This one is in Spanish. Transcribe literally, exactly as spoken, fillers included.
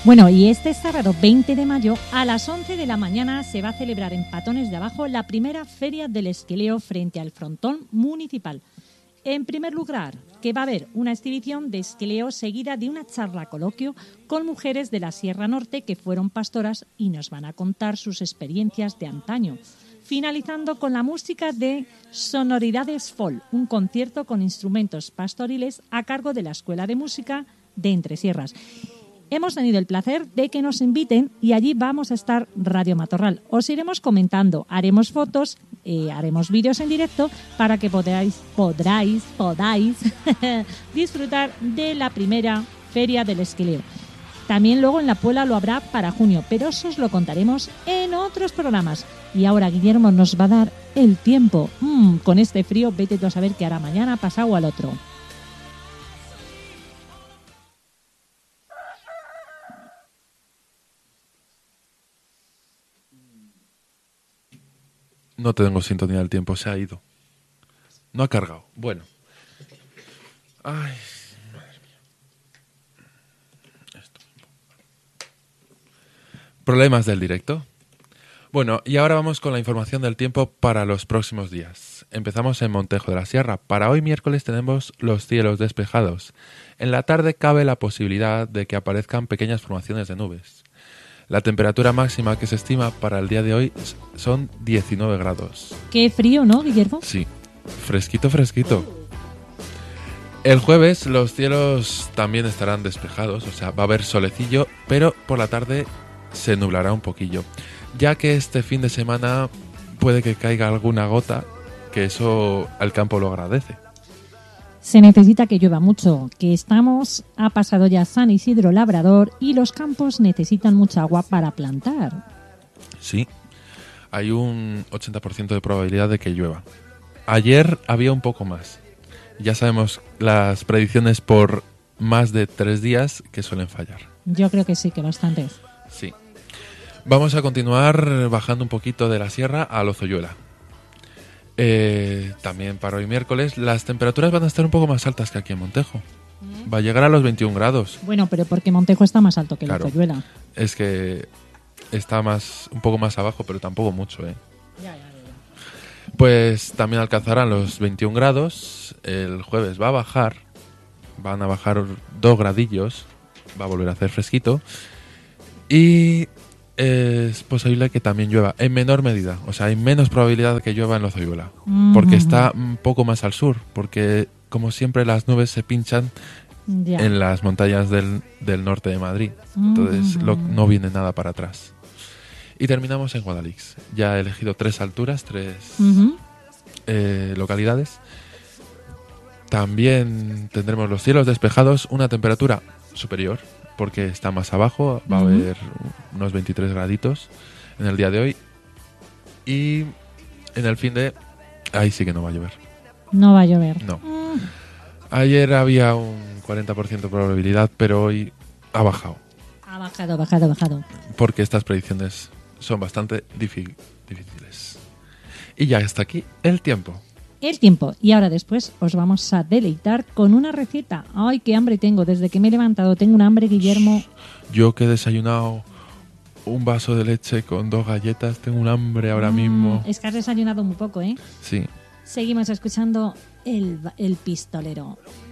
Bueno, y este sábado veinte de mayo a las once de la mañana se va a celebrar en Patones de Abajo la primera Feria del Esquileo frente al frontón municipal. En primer lugar, que va a haber una exhibición de esquileo seguida de una charla coloquio con mujeres de la Sierra Norte que fueron pastoras y nos van a contar sus experiencias de antaño. Finalizando con la música de Sonoridades Folk, un concierto con instrumentos pastoriles a cargo de la Escuela de Música de Entresierras. Hemos tenido el placer de que nos inviten y allí vamos a estar Radio Matorral. Os iremos comentando, haremos fotos, eh, haremos vídeos en directo para que podáis, podráis, podáis disfrutar de la primera Feria del Esquileo. También luego en La Puebla lo habrá para junio, pero eso os lo contaremos en otros programas. Y ahora Guillermo nos va a dar el tiempo. Mm, con este frío, vete tú a saber qué hará mañana, pasado o al otro. No tengo sintonía del tiempo, se ha ido. No ha cargado. Bueno. Ay, madre mía. Esto. Problemas del directo. Bueno, y ahora vamos con la información del tiempo para los próximos días. Empezamos en Montejo de la Sierra. Para hoy miércoles tenemos los cielos despejados. En la tarde cabe la posibilidad de que aparezcan pequeñas formaciones de nubes. La temperatura máxima que se estima para el día de hoy son diecinueve grados. Qué frío, ¿no, Guillermo? Sí, fresquito, fresquito. El jueves los cielos también estarán despejados, o sea, va a haber solecillo, pero por la tarde se nublará un poquillo, ya que este fin de semana puede que caiga alguna gota, que eso el campo lo agradece. Se necesita que llueva mucho, que estamos, ha pasado ya San Isidro Labrador y los campos necesitan mucha agua para plantar. Sí, hay un ochenta por ciento de probabilidad de que llueva. Ayer había un poco más. Ya sabemos las predicciones por más de tres días que suelen fallar. Yo creo que sí, que bastantes. Sí. Vamos a continuar bajando un poquito de la sierra a Lozoyuela. Eh, también para hoy miércoles las temperaturas van a estar un poco más altas que aquí en Montejo. Va a llegar a los veintiún grados. Bueno, pero porque Montejo está más alto que Claro, Lozoyuela. Es que está más un poco más abajo, pero tampoco mucho, ¿eh? Ya, ya, ya. Pues también alcanzarán los veintiún grados. El jueves va a bajar. Van a bajar dos gradillos. Va a volver a hacer fresquito. Y es posible que también llueva en menor medida. O sea, hay menos probabilidad de que llueva en Lozoyuela. Mm-hmm. Porque está un poco más al sur. Porque, como siempre, las nubes se pinchan Ya. en las montañas del, del norte de Madrid. Entonces Mm-hmm. lo, no viene nada para atrás. Y terminamos en Guadalix. Ya he elegido tres alturas, tres Mm-hmm. eh, localidades. También tendremos los cielos despejados, una temperatura superior, porque está más abajo, va a Mm-hmm. haber unos veintitrés graditos en el día de hoy. Y en el fin de... ahí sí que no va a llover. No va a llover. No. Mm. Ayer había un cuarenta por ciento de probabilidad, pero hoy ha bajado. Ha bajado, bajado, bajado. Porque estas predicciones son bastante difí- difíciles. Y ya está aquí el tiempo. El tiempo. Y ahora después os vamos a deleitar con una receta. Ay, qué hambre tengo. Desde que me he levantado tengo un hambre, Guillermo. Yo que he desayunado un vaso de leche con dos galletas, tengo un hambre ahora Mm, mismo. Es que has desayunado muy poco, ¿eh? Sí. Seguimos escuchando el, el pistolero.